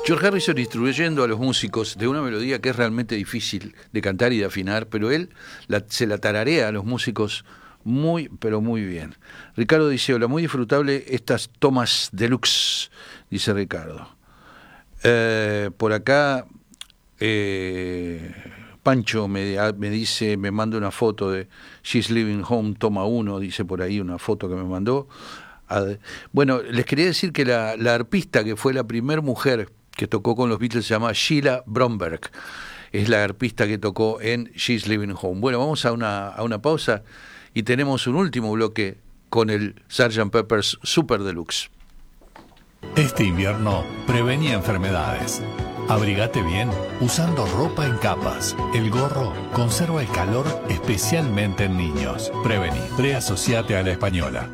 George Harrison instruyendo a los músicos de una melodía que es realmente difícil de cantar y de afinar, pero él se la tararea a los músicos muy, pero muy bien. Ricardo dice, hola, muy disfrutable estas tomas deluxe, dice Ricardo. Por acá, Pancho me dice, me manda una foto de She's Living Home, toma 1, dice por ahí una foto que me mandó. Bueno, les quería decir que la arpista que fue la primer mujer que tocó con los Beatles se llama Sheila Bromberg. Es la arpista que tocó en She's Living Home. Bueno, vamos a una pausa y tenemos un último bloque con el Sgt. Pepper's Super Deluxe. Este invierno, prevení enfermedades. Abrigate bien usando ropa en capas. El gorro conserva el calor especialmente en niños. Prevení. Preasociate a la Española.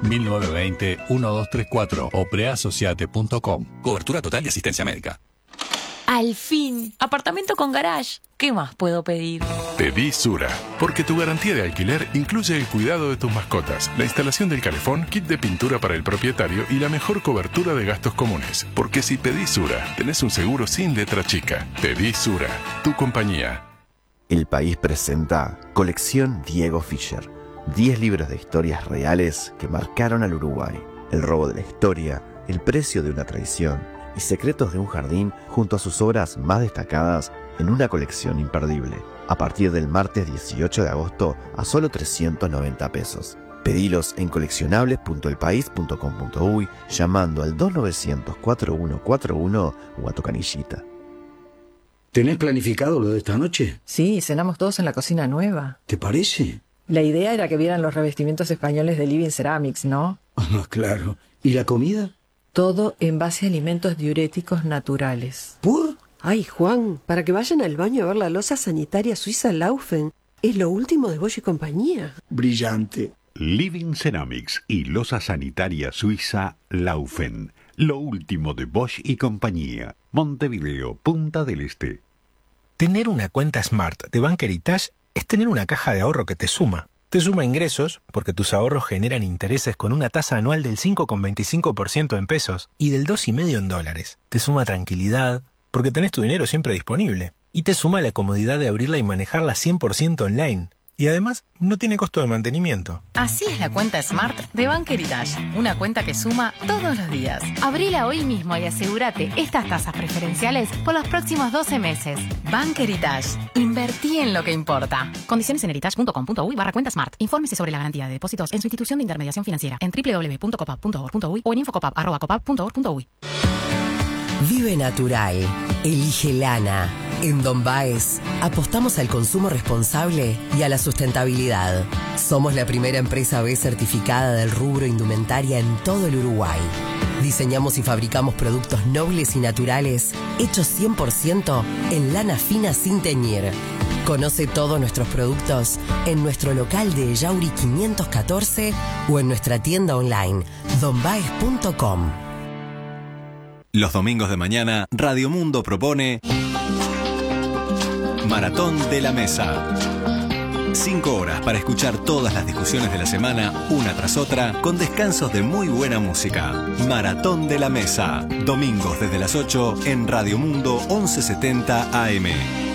1920-1234 o preasociate.com. Cobertura total de asistencia médica. Al fin, apartamento con garage. ¿Qué más puedo pedir? Pedí Sura, porque tu garantía de alquiler incluye el cuidado de tus mascotas, la instalación del calefón, kit de pintura para el propietario y la mejor cobertura de gastos comunes. Porque si pedís Sura, tenés un seguro sin letra chica. Pedí Sura, tu compañía. El País presenta Colección Diego Fischer. 10 libros de historias reales que marcaron al Uruguay. El robo de la historia, el precio de una traición y secretos de un jardín junto a sus obras más destacadas en una colección imperdible. A partir del martes 18 de agosto a solo 390 pesos. Pedilos en coleccionables.elpaís.com.uy llamando al 2900-4141 o a tu canillita. ¿Tenés planificado lo de esta noche? Sí, cenamos todos en la cocina nueva. ¿Te parece? La idea era que vieran los revestimientos españoles de Living Ceramics, ¿no? Ah, claro. ¿Y la comida? Todo en base a alimentos diuréticos naturales. ¿Por? Ay, Juan, para que vayan al baño a ver la loza sanitaria suiza Laufen. Es lo último de Bosch y compañía. Brillante. Living Ceramics y loza sanitaria suiza Laufen. Lo último de Bosch y compañía. Montevideo, Punta del Este. Tener una cuenta Smart de Bank Heritage es tener una caja de ahorro que te suma. Te suma ingresos, porque tus ahorros generan intereses con una tasa anual del 5,25% en pesos y del 2,5% en dólares. Te suma tranquilidad, porque tenés tu dinero siempre disponible. Y te suma la comodidad de abrirla y manejarla 100% online. Y además, no tiene costo de mantenimiento. Así es la cuenta Smart de Bank Heritage. Una cuenta que suma todos los días. Abrila hoy mismo y asegúrate estas tasas preferenciales por los próximos 12 meses. Bank Heritage. Invertí en lo que importa. Condiciones en heritage.com.uy/cuenta Smart. Infórmese sobre la garantía de depósitos en su institución de intermediación financiera en www.copap.org.uy o en infocopap@copap.org.uy. Vive natural. Elige lana. En Don Baez apostamos al consumo responsable y a la sustentabilidad. Somos la primera empresa B certificada del rubro indumentaria en todo el Uruguay. Diseñamos y fabricamos productos nobles y naturales hechos 100% en lana fina sin teñir. Conoce todos nuestros productos en nuestro local de Yauri 514 o en nuestra tienda online donbaez.com. Los domingos de mañana, Radio Mundo propone Maratón de la Mesa. 5 horas para escuchar todas las discusiones de la semana, una tras otra, con descansos de muy buena música. Maratón de la Mesa. Domingos desde las 8 en Radio Mundo 1170 AM.